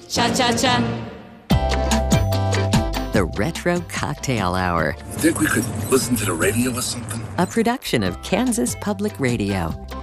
Cha-cha-cha. The Retro Cocktail Hour. Think we could listen to the radio or something? A production of Kansas Public Radio